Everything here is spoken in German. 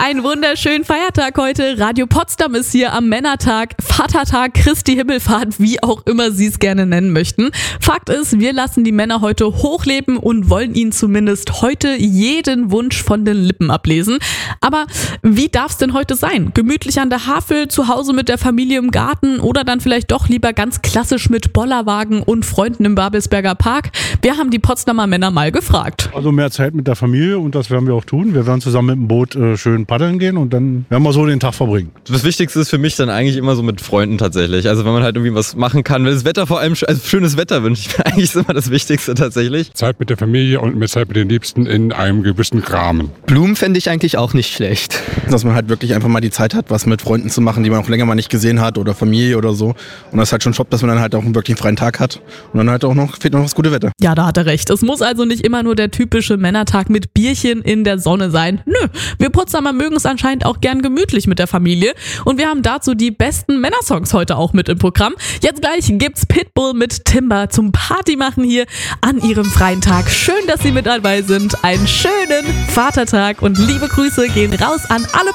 Einen wunderschönen Feiertag heute. Radio Potsdam ist hier am Männertag, Vatertag, Christi Himmelfahrt, wie auch immer Sie es gerne nennen möchten. Fakt ist, wir lassen die Männer heute hochleben und wollen ihnen zumindest heute jeden Wunsch von den Lippen ablesen. Aber wie darf es denn heute sein? Gemütlich an der Havel, zu Hause mit der Familie im Garten oder dann vielleicht doch lieber ganz klassisch mit Bollerwagen und Freunden im Babelsberger Park? Wir haben die Potsdamer Männer mal gefragt. Also mehr Zeit mit der Familie und das werden wir auch tun. Wir werden zusammen mit dem Boot schön paddeln gehen und dann werden wir so den Tag verbringen. Das Wichtigste ist für mich dann eigentlich immer so mit Freunden tatsächlich. Also wenn man halt irgendwie was machen kann, wenn das Wetter vor allem, also schönes Wetter wünsche ich mir eigentlich, ist immer das Wichtigste tatsächlich. Zeit mit der Familie und mit Zeit mit den Liebsten in einem gewissen Rahmen. Blumen fände ich eigentlich auch nicht schlecht. Dass man halt wirklich einfach mal die Zeit hat, was mit Freunden zu machen, die man auch länger mal nicht gesehen hat oder Familie oder so. Und das ist halt schon top, dass man dann halt auch wirklich einen freien Tag hat. Und dann halt auch noch, fehlt noch das gute Wetter. Ja, da hat er recht. Es muss also nicht immer nur der typische Männertag mit Bierchen in der Sonne sein. Nö, wir Potsdamer mögen es anscheinend auch gern gemütlich mit der Familie. Und wir haben dazu die besten Männersongs heute auch mit im Programm. Jetzt gleich gibt's Pitbull mit Timber zum Partymachen hier an ihrem freien Tag. Schön, dass Sie mit dabei sind. Einen schönen Vatertag und liebe Grüße gehen raus an alle